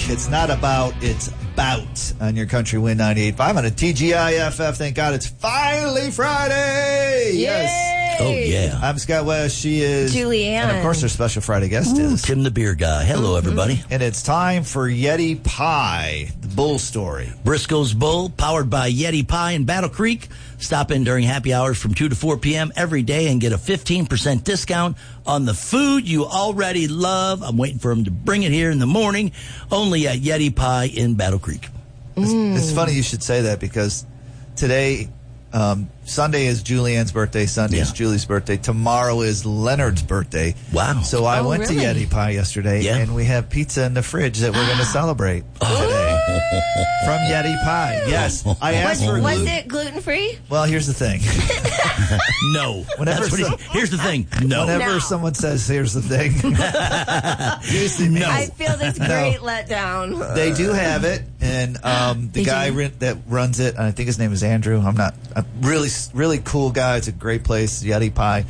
It's not about, it's about on your Country Wind 98.5 on a TGIFF. Thank God it's finally Friday. Yay! Yes. Oh, yeah. I'm Scott West. She is Julianne. And of course, our special Friday guest is Tim the Beer Guy. Hello, everybody. And it's time for Yeti Pie, the bull story. Briscoe's Bull, powered by Yeti Pie in Battle Creek. Stop in during happy hours from 2 to 4 p.m. every day and get a 15% discount on the food you already love. I'm waiting for him to bring it here in the morning, only at Yeti Pie in Battle Creek. It's funny you should say that because today, Sunday is Julianne's birthday. Sunday is Julie's birthday. Tomorrow is Leonard's birthday. Wow. So I went to Yeti Pie yesterday, and we have pizza in the fridge that we're going to celebrate today. From Yeti Pie. Yes. I asked for Was it gluten-free? Well, here's the thing. No. Whenever here's the thing. No. Whenever someone says, here's the thing. No. I feel this great letdown. They do have it, and the guy that runs it, I think his name is Andrew. I'm not a really cool guy. It's a great place, Yeti Pie.